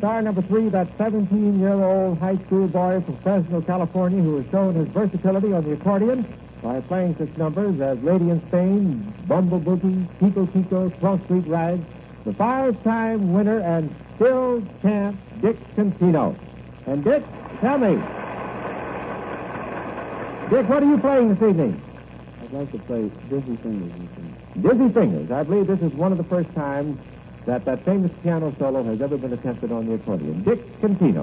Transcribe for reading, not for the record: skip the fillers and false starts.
star number 3, that 17-year-old high school boy from Fresno, California, who has shown his versatility on the accordion by playing such numbers as Lady in Spain, Bumble Boogie, Tico Tico, 12th Street Rag, the 5-time winner and still champ, Dick Contino. And Dick, tell me, Dick, what are you playing this evening? I'd like to play Dizzy Fingers. Dizzy Fingers. I believe this is one of the first times that famous piano solo has ever been attempted on the accordion. Dick Contino.